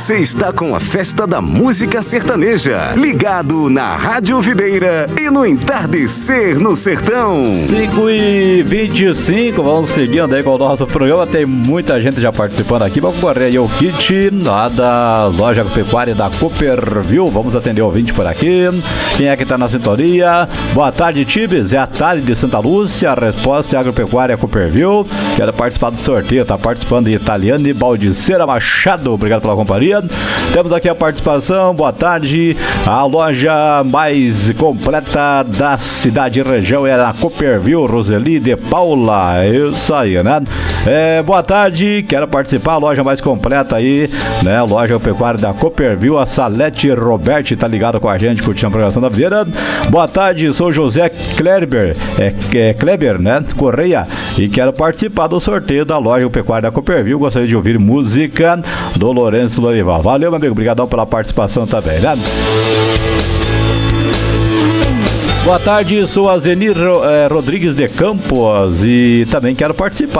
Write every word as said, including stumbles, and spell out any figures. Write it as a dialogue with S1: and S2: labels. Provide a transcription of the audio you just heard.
S1: Você está com a Festa da Música Sertaneja, ligado na Rádio Videira e no Entardecer no Sertão.
S2: cinco e vinte e cinco, vamos seguindo aí com o nosso programa. Tem muita gente já participando aqui. Vamos correr aí o kit lá da loja agropecuária da Cooperville. Vamos atender o ouvinte por aqui. Quem é que está na sintonia? Boa tarde, Tibes. É a Tali de Santa Lúcia. A resposta é agropecuária Cooperville. Quero participar do sorteio. Está participando de Italiane Baldiceira Machado. Obrigado pela companhia. Temos aqui a participação. Boa tarde. A loja mais completa da cidade e região é a Cooperville, Roseli de Paula. Isso aí, né? É, boa tarde. Quero participar. A loja mais completa aí, né? Loja agropecuária da Cooperville. A Salete Roberti tá ligado com a gente, curtindo a programação da Videira. Boa tarde. Sou José Kleber, é, é, Kleber, né? Correia. E quero participar do sorteio da loja agropecuária da Cooperville. Gostaria de ouvir música do Lourenço Lorival. Valeu, meu amigo. Obrigadão pela participação também, né? Boa tarde, sou a Zenir eh, Rodrigues de Campos e também quero participar